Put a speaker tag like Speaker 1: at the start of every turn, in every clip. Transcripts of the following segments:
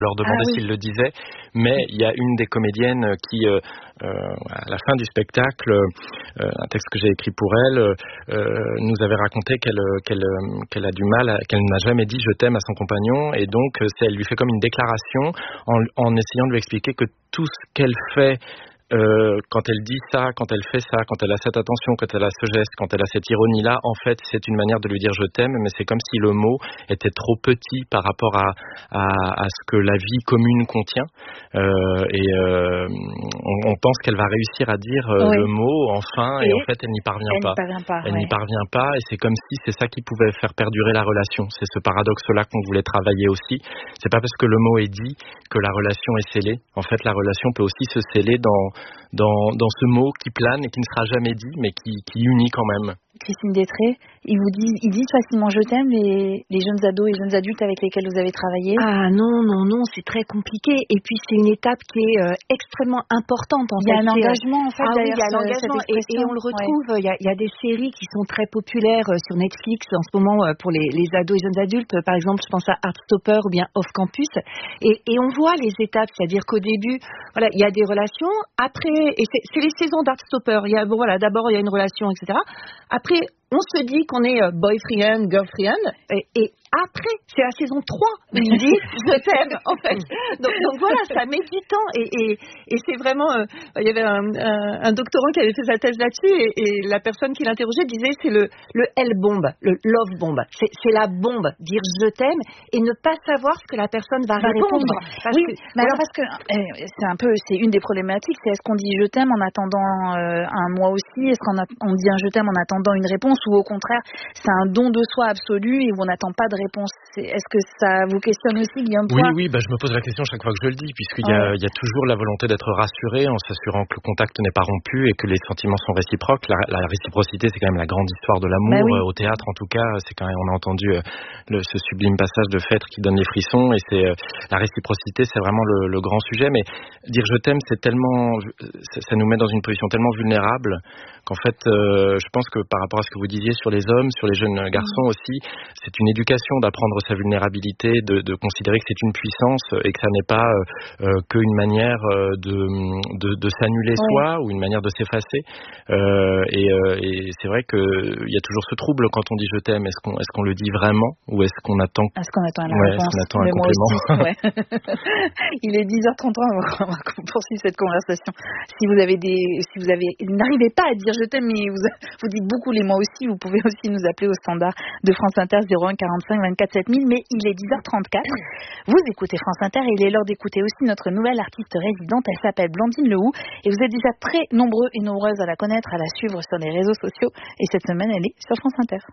Speaker 1: leur demander s'ils le disaient, mais il y a une des comédiennes qui, à la fin du spectacle, un texte que j'ai écrit pour elle, nous avait raconté qu'elle a du mal, qu'elle n'a jamais dit je t'aime à son compagnon, et donc elle lui fait comme une déclaration en essayant de lui expliquer que tout ce qu'elle fait, quand elle dit ça, quand elle fait ça, quand elle a cette attention, quand elle a ce geste, quand elle a cette ironie-là, en fait, c'est une manière de lui dire je t'aime, mais c'est comme si le mot était trop petit par rapport à ce que la vie commune contient. On pense qu'elle va réussir à dire le mot enfin, et en fait, elle n'y parvient pas. Elle n'y parvient pas, et c'est comme si c'est ça qui pouvait faire perdurer la relation. C'est ce paradoxe-là qu'on voulait travailler aussi. C'est pas parce que le mot est dit que la relation est scellée. En fait, la relation peut aussi se sceller dans ce mot qui plane et qui ne sera jamais dit, mais qui unit quand même.
Speaker 2: Christine Détré, ils disent facilement je t'aime, les jeunes ados et jeunes adultes avec lesquels vous avez travaillé?
Speaker 3: Ah non, c'est très compliqué. Et puis c'est une étape qui est extrêmement importante en fait.
Speaker 2: Il y a un engagement en fait derrière
Speaker 3: il y a un engagement et on le retrouve. Il y a des séries qui sont très populaires sur Netflix en ce moment pour les ados et jeunes adultes. Par exemple, je pense à Heartstopper ou bien Off Campus. Et on voit les étapes, c'est-à-dire qu'au début, voilà, il y a des relations. Après, et c'est les saisons d'Heartstopper. D'abord il y a une relation, etc. Après, on se dit qu'on est boyfriend, girlfriend, et après, c'est la saison 3 où il dit je t'aime, en fait. Donc voilà, ça met du temps, et c'est vraiment, il y avait un doctorant qui avait fait sa thèse là-dessus, et la personne qui l'interrogeait disait c'est le L-bomb, le love bomb. C'est la bombe, dire je t'aime, et ne pas savoir ce que la personne va répondre.
Speaker 2: C'est une des problématiques, c'est est-ce qu'on dit je t'aime en attendant un mois aussi, est-ce qu'on dit un je t'aime en attendant une réponse, ou au contraire, c'est un don de soi absolu et où on n'attend pas de réponse. Est-ce que ça vous questionne aussi, Guillaume?
Speaker 1: Oui, je me pose la question chaque fois que je le dis, puisqu'il y a toujours la volonté d'être rassuré en s'assurant que le contact n'est pas rompu et que les sentiments sont réciproques. La réciprocité, c'est quand même la grande histoire de l'amour. Au théâtre, en tout cas, c'est quand même, on a entendu ce sublime passage de Phèdre qui donne les frissons, et c'est la réciprocité, c'est vraiment le grand sujet. Mais dire je t'aime, ça nous met dans une position tellement vulnérable qu'en fait, je pense que par rapport à ce que vous disiez sur les hommes, sur les jeunes garçons aussi, c'est une éducation d'apprendre sa vulnérabilité, de considérer que c'est une puissance et que ça n'est pas qu'une manière de s'annuler soi, ou une manière de s'effacer. Et c'est vrai qu'il y a toujours ce trouble quand on dit je t'aime. Est-ce qu'on le dit vraiment, ou est-ce qu'on attend
Speaker 2: la réponse?
Speaker 1: Est-ce qu'on attend un complément?
Speaker 2: Il est 10h33, on va poursuivre cette conversation. Si vous n'arrivez pas à dire je t'aime, mais vous dites beaucoup les mots aussi, vous pouvez aussi nous appeler au standard de France Inter 01 45 24 7000, mais il est 10h34. Vous écoutez France Inter, et il est l'heure d'écouter aussi notre nouvelle artiste résidente. Elle s'appelle Blandine Lehoux, et vous êtes déjà très nombreux et nombreuses à la connaître, à la suivre sur les réseaux sociaux, et cette semaine elle est sur France Inter.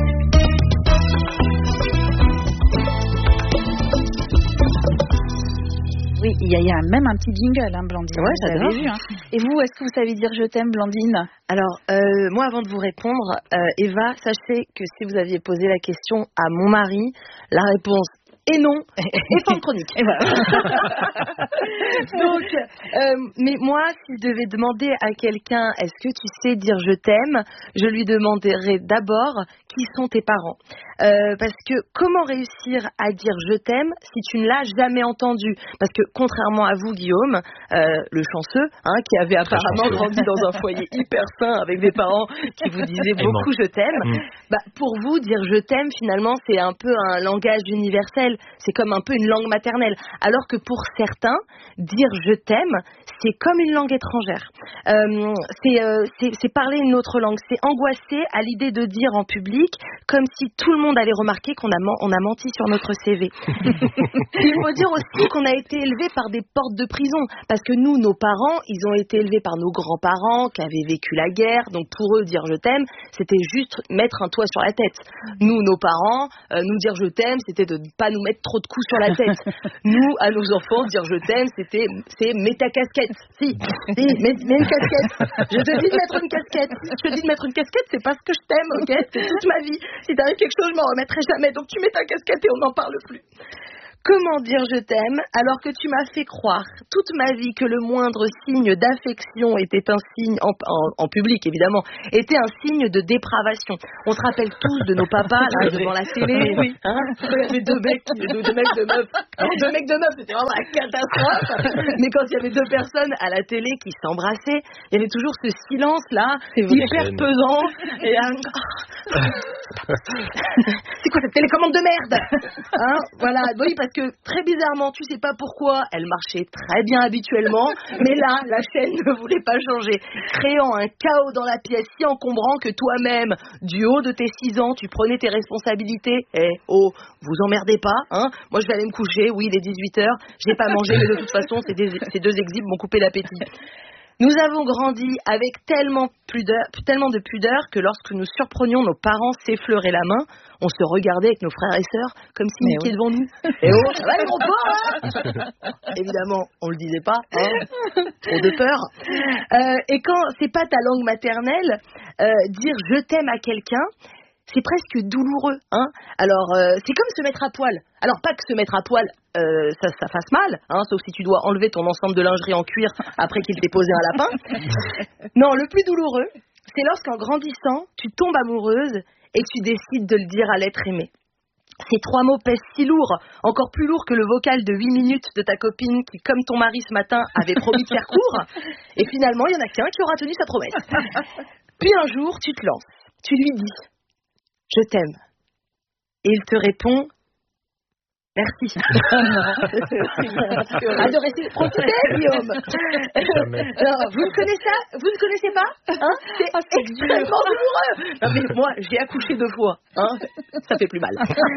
Speaker 2: Oui, il y a même un petit jingle, Blandine.
Speaker 3: Ouais, j'adore.
Speaker 2: Vu, Et vous, est-ce que vous savez dire je t'aime, Blandine?
Speaker 3: Alors, moi, avant de vous répondre, Eva, sachez que si vous aviez posé la question à mon mari, la réponse et non, et fin de chronique. Et voilà. Donc, mais moi, si je devais demander à quelqu'un, est-ce que tu sais dire je t'aime, je lui demanderais d'abord qui sont tes parents. Parce que comment réussir à dire je t'aime si tu ne l'as jamais entendu? Parce que contrairement à vous, Guillaume, le chanceux, qui avait apparemment grandi dans un foyer hyper sain avec des parents qui vous disaient beaucoup je t'aime, pour vous, dire je t'aime, finalement, c'est un peu un langage universel. C'est comme un peu une langue maternelle. Alors que pour certains, dire je t'aime, c'est comme une langue étrangère. C'est parler une autre langue. C'est angoissé à l'idée de dire en public, comme si tout le monde allait remarquer qu'on a menti sur notre CV. Il faut dire aussi qu'on a été élevé par des portes de prison. Parce que nous, nos parents, ils ont été élevés par nos grands-parents qui avaient vécu la guerre. Donc pour eux, dire je t'aime, c'était juste mettre un toit sur la tête. Nous, nos parents, nous dire je t'aime, c'était de ne pas nous mettre trop de coups sur la tête. Nous, à nos enfants, dire je t'aime, c'est mets ta casquette. Si, mets une casquette. Je te dis de mettre une casquette. Si je te dis de mettre une casquette, c'est parce que je t'aime, ok? C'est toute ma vie. Si t'arrive quelque chose, je m'en remettrai jamais. Donc tu mets ta casquette et on n'en parle plus.
Speaker 4: Comment dire je t'aime alors que tu m'as fait croire toute ma vie que le moindre signe d'affection était un signe, en public évidemment, était un signe de dépravation. On se rappelle tous de nos papas là devant la télé, oui. Hein, il y avait deux mecs de meufs. Alors, deux mecs de meufs, c'était vraiment la catastrophe. Mais quand il y avait deux personnes à la télé qui s'embrassaient, il y avait toujours ce silence là, hyper pesant. Et c'est quoi cette télécommande de merde, hein, voilà. Oui, parce que très bizarrement, tu sais pas pourquoi, elle marchait très bien habituellement, mais là, la chaîne ne voulait pas changer, créant un chaos dans la pièce si encombrant que toi-même, du haut de tes 6 ans, tu prenais tes responsabilités. Vous emmerdez pas, hein. Moi, je vais aller me coucher. Oui, il est 18h. J'ai pas mangé, mais de toute façon, ces deux exhibes m'ont coupé l'appétit. Nous avons grandi avec tellement de pudeur que lorsque nous surprenions nos parents s'effleurer la main, on se regardait avec nos frères et sœurs comme si ils étaient devant nous. Et ça va les gros porcs, hein. Évidemment, on le disait pas, hein. Trop de peur. Et quand c'est pas ta langue maternelle, dire je t'aime à quelqu'un, c'est presque douloureux, hein. Alors, c'est comme se mettre à poil. Alors, pas que se mettre à poil, ça fasse mal, hein, sauf si tu dois enlever ton ensemble de lingerie en cuir après qu'il t'ait posé un lapin. Non, le plus douloureux, c'est lorsqu'en grandissant, tu tombes amoureuse et que tu décides de le dire à l'être aimé. Ces 3 mots pèsent si lourd, encore plus lourd que le vocal de 8 minutes de ta copine qui, comme ton mari ce matin, avait promis de faire court. Et finalement, il y en a qu'un qui aura tenu sa promesse. Puis un jour, tu te lances, tu lui dis je t'aime. Et il te répond merci. De réciprocité, Guillaume. Alors, vous ne connaissez pas, hein? C'est extrêmement douloureux. Non, mais moi, j'ai accouché 2 fois, hein? Ça fait plus mal.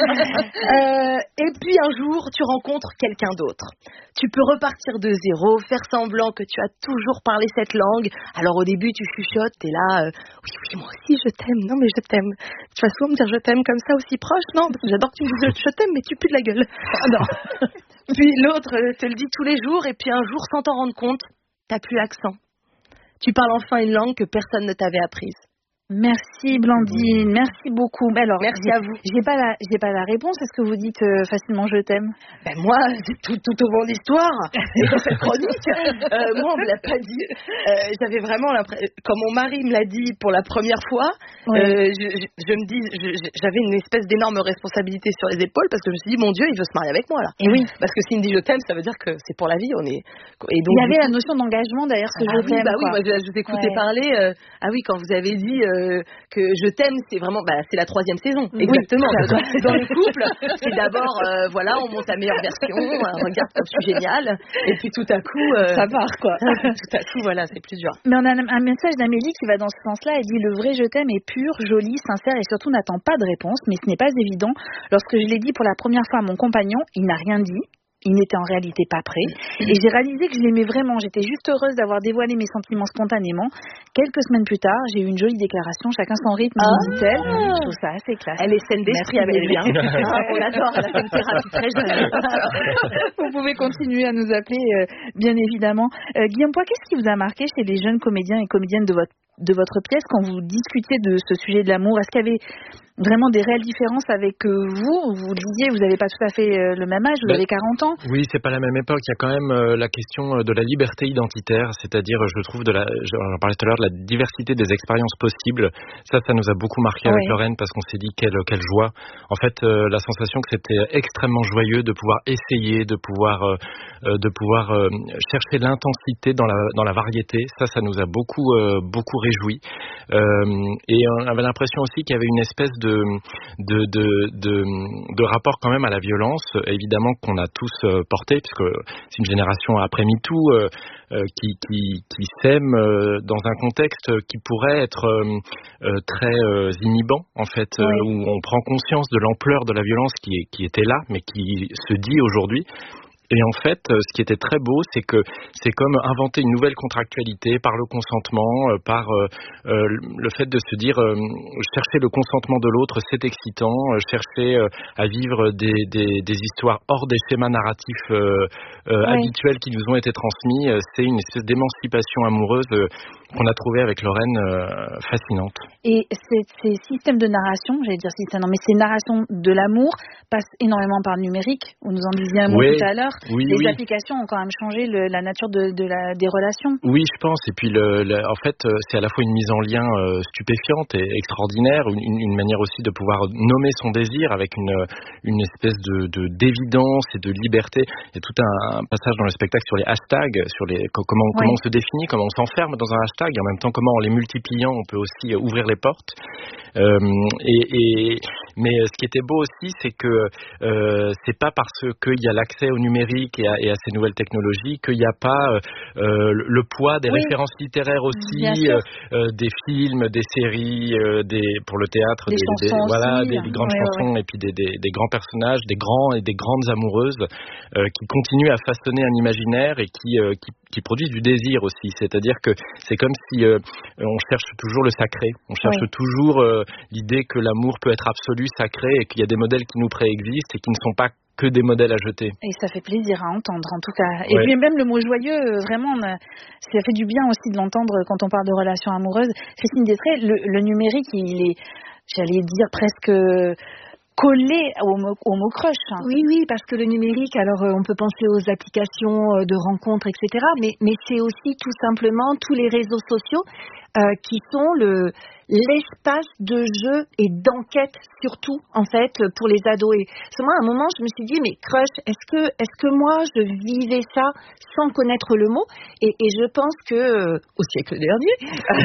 Speaker 4: Et puis un jour, tu rencontres quelqu'un d'autre. Tu peux repartir de zéro, faire semblant que tu as toujours parlé cette langue. Alors au début, tu chuchotes, t'es là, oui, moi aussi je t'aime. Non mais je t'aime. Tu vas souvent me dire je t'aime comme ça aussi proche, non? Parce que j'adore que tu me dises je t'aime, mais tu pues de la gueule. Ah non. Puis l'autre te le dit tous les jours, et puis un jour, sans t'en rendre compte, t'as plus l'accent. Tu parles enfin une langue que personne ne t'avait apprise.
Speaker 2: Merci Blandine, merci beaucoup. Alors,
Speaker 4: merci à vous.
Speaker 2: J'ai pas la réponse. Est-ce que vous dites facilement je t'aime?
Speaker 4: Ben moi, c'est tout au long de l'histoire. Et dans cette chronique, moi on me l'a pas dit. J'avais vraiment l'impression, quand mon mari me l'a dit pour la première fois, je me dis, j'avais une espèce d'énorme responsabilité sur les épaules parce que je me suis dit mon Dieu, il veut se marier avec moi là.
Speaker 2: Et oui.
Speaker 4: Parce que s'il me dit je t'aime, ça veut dire que c'est pour la vie. Et donc,
Speaker 2: il y avait la notion d'engagement d'ailleurs que je t'aime.
Speaker 4: Oui, moi je vous écoutais parler. Quand vous avez dit que je t'aime, c'est vraiment, c'est la 3e saison, exactement. Dans le couple, c'est d'abord, on monte la meilleure version, regarde comme je suis géniale, et puis tout à coup,
Speaker 2: ça part quoi.
Speaker 4: Tout à coup, voilà, c'est plus dur.
Speaker 2: Mais on a un message d'Amélie qui va dans ce sens-là. Elle dit le vrai je t'aime est pur, joli, sincère et surtout n'attend pas de réponse. Mais ce n'est pas évident. Lorsque je l'ai dit pour la première fois à mon compagnon, il n'a rien dit. Il n'était en réalité pas prêt. Et j'ai réalisé que je l'aimais vraiment. J'étais juste heureuse d'avoir dévoilé mes sentiments spontanément. Quelques semaines plus tard, j'ai eu une jolie déclaration. Chacun son rythme, dit-elle. Je trouve ça assez classe.
Speaker 4: Elle est saine d'esprit, Amélie. On adore, elle a fait une thérapie très jeune.
Speaker 2: Vous pouvez continuer à nous appeler, bien évidemment. Guillaume Poix, qu'est-ce qui vous a marqué chez les jeunes comédiens et comédiennes de votre pièce quand vous discutiez de ce sujet de l'amour? Est-ce qu'il y avait vraiment des réelles différences avec vous disiez, vous n'avez pas tout à fait le même âge, vous avez 40 ans.
Speaker 1: Oui, c'est pas la même époque. Il y a quand même la question de la liberté identitaire, c'est-à-dire, je trouve, j'en parlais tout à l'heure, de la diversité des expériences possibles. Ça nous a beaucoup marqué avec Lorraine parce qu'on s'est dit quelle joie. En fait, la sensation que c'était extrêmement joyeux de pouvoir essayer, de pouvoir chercher l'intensité dans la variété. Ça nous a beaucoup réjouis. Et on avait l'impression aussi qu'il y avait une espèce de rapport quand même à la violence, évidemment qu'on a tous porté, puisque c'est une génération après MeToo qui s'aime dans un contexte qui pourrait être très inhibant en fait, où on prend conscience de l'ampleur de la violence qui était là, mais qui se dit aujourd'hui. Et en fait, ce qui était très beau, c'est que c'est comme inventer une nouvelle contractualité par le consentement, par le fait de se dire chercher le consentement de l'autre, c'est excitant, chercher à vivre des histoires hors des schémas narratifs habituels qui nous ont été transmis, c'est une espèce d'émancipation amoureuse qu'on a trouvée avec Lorraine fascinante.
Speaker 2: Et ces systèmes de narration, j'allais dire système, non mais ces narrations de l'amour passent énormément par le numérique, vous nous en disiez un mot tout à l'heure. Les applications ont quand même changé la nature des relations.
Speaker 1: Oui, je pense. Et puis, en fait, c'est à la fois une mise en lien stupéfiante et extraordinaire, une manière aussi de pouvoir nommer son désir avec une espèce d'évidence et de liberté. Il y a tout un passage dans le spectacle sur les hashtags, sur comment on se définit, comment on s'enferme dans un hashtag, et en même temps comment en les multipliant, on peut aussi ouvrir les portes. Mais ce qui était beau aussi, c'est que c'est pas parce qu'il y a l'accès au numérique et à ces nouvelles technologies qu'il n'y a pas le poids des références littéraires aussi, des films, des séries, pour le théâtre, des grandes chansons et puis des grands personnages, des grands et des grandes amoureuses qui continuent à façonner un imaginaire et qui produisent du désir aussi. C'est-à-dire que c'est comme si on cherche toujours le sacré, on cherche toujours l'idée que l'amour peut être absolu, sacré, et qu'il y a des modèles qui nous préexistent et qui ne sont pas que des modèles à jeter.
Speaker 2: Et ça fait plaisir à entendre en tout cas. Et puis même le mot joyeux, vraiment, ça fait du bien aussi de l'entendre quand on parle de relations amoureuses. Christine Détré, le numérique, il est, j'allais dire, presque collé au mot crush.
Speaker 3: Oui, parce que le numérique, alors on peut penser aux applications de rencontres, etc. Mais c'est aussi tout simplement tous les réseaux sociaux qui sont l'espace de jeu et d'enquête surtout en fait pour les ados. Et moi à un moment je me suis dit mais crush, est-ce que moi je vivais ça sans connaître le mot et je pense que au siècle dernier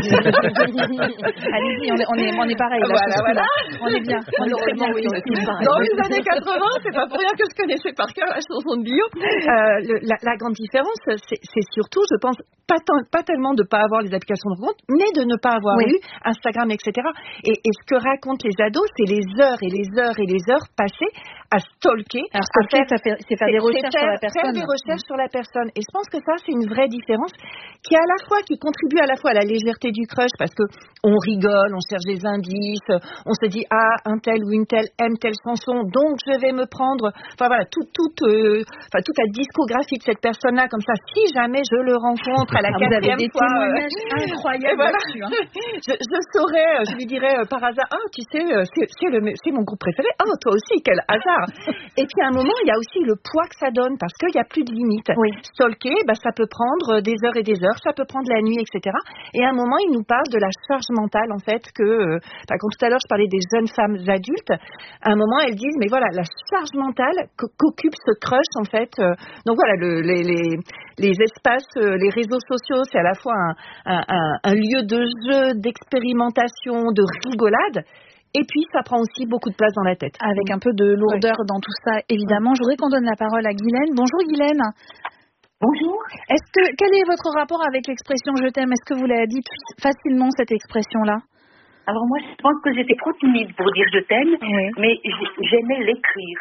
Speaker 2: allez-y, on est pareil là, voilà. On est bien, on est très bien.
Speaker 3: Dans les années 80, c'est pas pour rien que je connaissais par cœur la chanson de Bio. La grande différence c'est surtout je pense pas tellement de pas avoir les applications de rencontre, mais de ne pas avoir eu Instagram, etc. Et ce que racontent les ados, c'est les heures et les heures et les heures passées à stalker.
Speaker 2: Alors stalker, c'est faire des recherches sur la personne.
Speaker 3: Faire des recherches sur la personne. Et je pense que ça, c'est une vraie différence qui contribue à la fois à la légèreté du crush, parce que on rigole, on cherche des indices, on se dit un tel ou une telle aime telle chanson, donc je vais me prendre, enfin voilà, toute la discographie de cette personne-là, comme ça, si jamais je le rencontre à la 4e fois,
Speaker 2: incroyable.
Speaker 3: Voilà. Je saurais, je lui dirais par hasard, tu sais, c'est mon groupe préféré. Toi aussi, quel hasard. Et puis à un moment, il y a aussi le poids que ça donne, parce qu'il n'y a plus de limite. Stalker, ça peut prendre des heures et des heures, ça peut prendre la nuit, etc. Et à un moment, il nous parle de la charge mentale, en fait, quand tout à l'heure je parlais des jeunes femmes adultes, à un moment, elles disent, mais voilà, la charge mentale qu'occupe ce crush, en fait. Donc voilà, les espaces, les réseaux sociaux, c'est à la fois un lieu de jeu, d'expérimentation, de rigolade. Et puis, ça prend aussi beaucoup de place dans la tête.
Speaker 2: Avec un peu de lourdeur dans tout ça, évidemment. Je voudrais qu'on donne la parole à Guylaine. Bonjour Guylaine.
Speaker 5: Bonjour.
Speaker 2: Quel est votre rapport avec l'expression « je t'aime » ? Est-ce que vous l'avez dit facilement, cette expression-là ?
Speaker 5: Alors moi, je pense que j'étais trop timide pour dire « je t'aime », mais j'aimais l'écrire.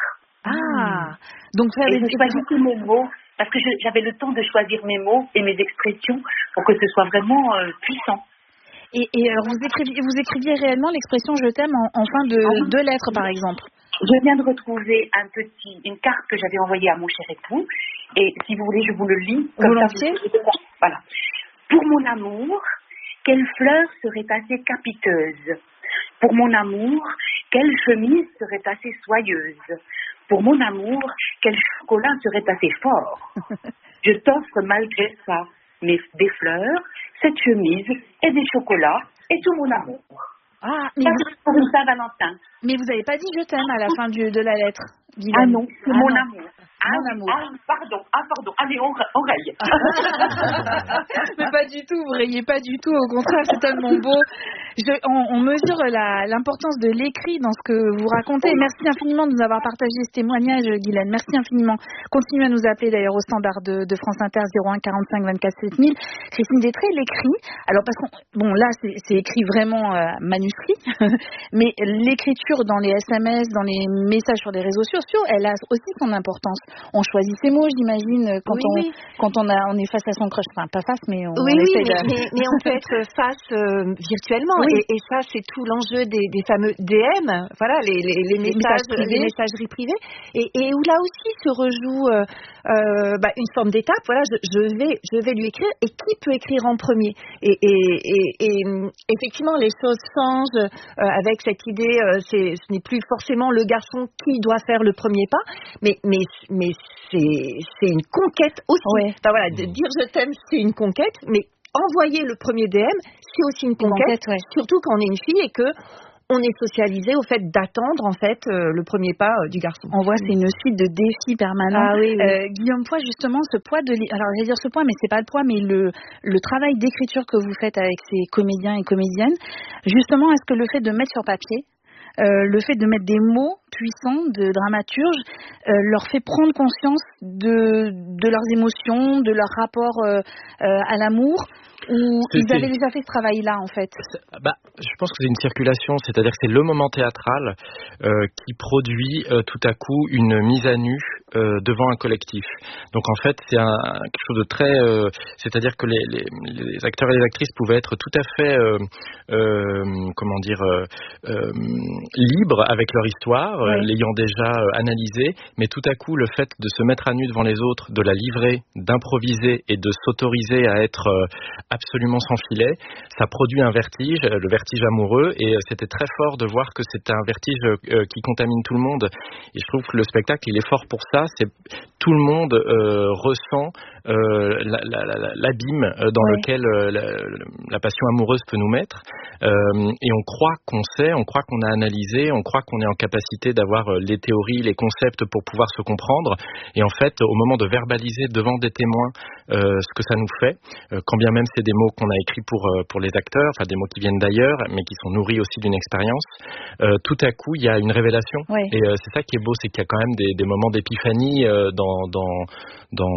Speaker 2: Donc vous avez
Speaker 5: choisi mes mots, parce que j'avais le temps de choisir mes mots et mes expressions pour que ce soit vraiment puissant.
Speaker 2: Et vous écriviez réellement l'expression « je t'aime » en fin de deux lettres, par exemple ?
Speaker 5: Je viens de retrouver une carte que j'avais envoyée à mon cher époux, et si vous voulez, je vous le lis.
Speaker 2: Volontiers.
Speaker 5: Voilà. Pour mon amour, quelle fleur serait assez capiteuse ? Pour mon amour, quelle chemise serait assez soyeuse ? Pour mon amour, quel chocolat serait assez fort ? Je t'offre malgré ça des fleurs, cette chemise et des chocolats et tout mon amour. Pour une Saint-Valentin.
Speaker 2: Mais vous n'avez pas dit je t'aime à la fin de la lettre, Guylaine.
Speaker 5: Ah non, c'est mon amour.
Speaker 2: Mon amour.
Speaker 5: Pardon. Allez, on raye.
Speaker 2: Mais pas du tout, vous rayez pas du tout. Au contraire, c'est tellement beau. On mesure l'importance de l'écrit dans ce que vous racontez. Merci infiniment de nous avoir partagé ce témoignage, Guylaine. Merci infiniment. Continuez à nous appeler d'ailleurs au standard de France Inter 01 45 24 7000. Christine Détré, l'écrit. Alors parce que là c'est écrit vraiment manuscrit, mais l'écriture dans les SMS, dans les messages sur les réseaux sociaux, elle a aussi son importance. On choisit ses mots, j'imagine, quand on est face à son crush. Enfin, pas face, mais on essaie
Speaker 3: mais on peut être face virtuellement. Et ça, c'est tout l'enjeu des fameux DM, voilà, les messageries privées, et où là aussi se rejoue une forme d'étape. Voilà, je vais lui écrire, et qui peut écrire en premier. Et effectivement, les choses changent avec cette idée. Ce n'est plus forcément le garçon qui doit faire le premier pas, mais c'est une conquête aussi. Ouais. Enfin, voilà, de dire je t'aime, c'est une conquête, mais envoyer le premier DM, c'est aussi une conquête, surtout quand on est une fille et que on est socialisé au fait d'attendre en fait le premier pas du garçon.
Speaker 2: On voit, c'est une suite de défis permanents. Guillaume Poix, justement, ce poids alors j'allais dire ce poids, mais c'est pas le poids, mais le travail d'écriture que vous faites avec ces comédiens et comédiennes, justement, est-ce que le fait de mettre sur papier, le fait de mettre des mots puissants de dramaturge leur fait prendre conscience de leurs émotions, de leur rapport à l'amour, ou ils avaient déjà fait ce travail-là en fait?
Speaker 1: Je pense que c'est une circulation, c'est-à-dire que c'est le moment théâtral qui produit tout à coup une mise à nu devant un collectif. Donc en fait c'est quelque chose de très... c'est-à-dire que les acteurs et les actrices pouvaient être tout à fait libres avec leur histoire, l'ayant déjà analysée, mais tout à coup le fait de se mettre à nu devant les autres, de la livrer, d'improviser et de s'autoriser à être absolument sans filet, ça produit un vertige, le vertige amoureux, et c'était très fort de voir que c'est un vertige qui contamine tout le monde. Et je trouve que le spectacle il est fort pour ça, c'est tout le monde ressent l'abîme dans lequel la passion amoureuse peut nous mettre, et on croit qu'on sait, on croit qu'on a analysé, on croit qu'on est en capacité d'avoir les théories, les concepts pour pouvoir se comprendre, et en fait au moment de verbaliser devant des témoins ce que ça nous fait, quand bien même c'est des mots qu'on a écrits pour les acteurs, enfin des mots qui viennent d'ailleurs mais qui sont nourris aussi d'une expérience, tout à coup il y a une révélation, et c'est ça qui est beau, c'est qu'il y a quand même des moments d'épiphanie dans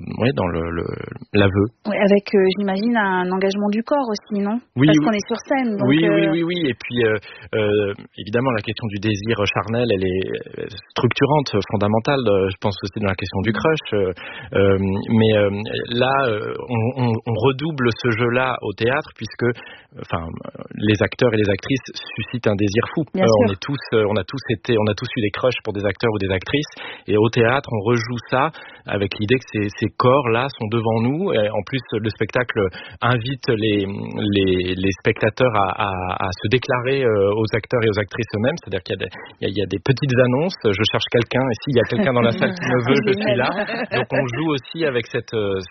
Speaker 1: l'aveu.
Speaker 2: Avec j'imagine un engagement du corps aussi, non? Parce qu'on est sur scène. Donc
Speaker 1: oui, et puis évidemment la question du désir charnel, elle est structurante, fondamentale, je pense aussi dans la question du crush, mais là on redouble ce jeu-là au théâtre, puisque les acteurs et les actrices suscitent un désir fou. On a tous eu des crushs pour des acteurs ou des actrices, et au théâtre on rejoue ça avec l'idée que ces corps-là sont devant nous, et en plus le spectacle invite les spectateurs à se déclarer aux acteurs et aux actrices eux-mêmes, c'est-à-dire qu'il y a des petites annonces, je cherche quelqu'un, et s'il y a quelqu'un dans la salle qui me veut, je suis là. Donc on joue aussi avec ce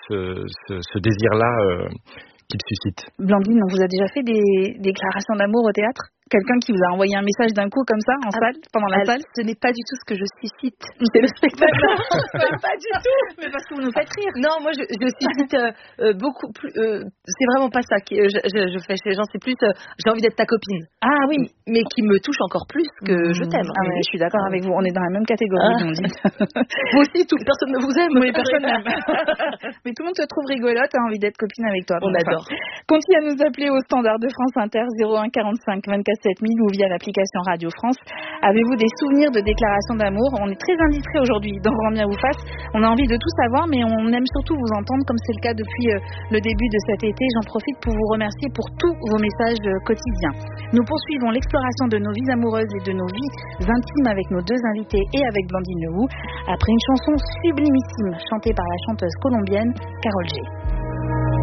Speaker 1: désir-là qu'il suscite.
Speaker 2: Blandine, on vous a déjà fait des déclarations d'amour au théâtre? Quelqu'un qui vous a envoyé un message d'un coup comme ça en salle, pendant la salle?
Speaker 4: Ce n'est pas du tout ce que je suscite. C'est le spectacle.
Speaker 2: Pas du tout. Mais parce que vous nous faites rire.
Speaker 4: Non, moi je suscite beaucoup plus. C'est vraiment pas ça que je fais chez les gens. C'est plus j'ai envie d'être ta copine.
Speaker 2: Ah oui.
Speaker 4: Mais qui me touche encore plus que je t'aime.
Speaker 2: Ah oui, je suis d'accord avec vous. On est dans la même catégorie, on dit.
Speaker 4: Vous aussi, personne ne vous aime.
Speaker 2: Oui, personne n'aime. Mais tout le monde te trouve rigolote, a envie d'être copine avec toi.
Speaker 4: On adore.
Speaker 2: Continuez à nous appeler au standard de France Inter 01 45 24 7000 ou via l'application Radio France. Avez-vous des souvenirs de déclarations d'amour? On est très indiscret aujourd'hui dans Grand Bien vous fasse. On a envie de tout savoir, mais on aime surtout vous entendre, comme c'est le cas depuis le début de cet été. J'en profite pour vous remercier pour tous vos messages quotidiens. Nous poursuivons l'exploration de nos vies amoureuses et de nos vies intimes avec nos deux invités et avec Blandine Lehoux, après une chanson sublimissime chantée par la chanteuse colombienne Karol G.